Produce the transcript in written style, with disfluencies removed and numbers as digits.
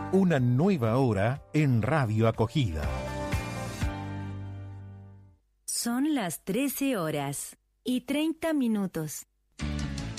Una nueva hora en Radio Acogida. Son las 13 horas y 30 minutos.